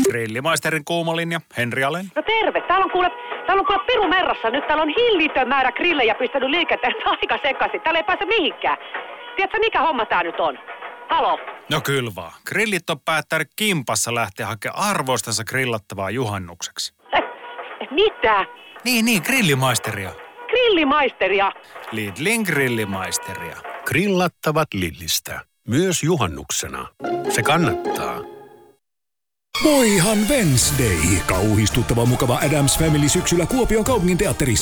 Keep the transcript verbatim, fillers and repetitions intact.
Grillimaisterin kuumolinja, Henri Alén. No terve, täällä on kuule, täällä on kuule Piru Merrassa nyt, täällä on hillitön määrä grillejä pistänyt liikenteen aika sekaisin. Täällä ei pääse mihinkään. Tiedätkö mikä homma tää nyt on? Halo? No kyllä vaan. Grillit on päättänyt kimpassa lähteä hakemaan arvoistansa grillattavaa juhannukseksi. Eh, mitä? Niin, niin, grillimaisteria. Grillimaisteria? Lidlin grillimaisteria. Grillattavat Lidlistä. Myös juhannuksena. Se kannattaa. Voihan Wednesday! Kauhistuttava mukava Addams Family syksyllä Kuopion kaupungin teatterissa.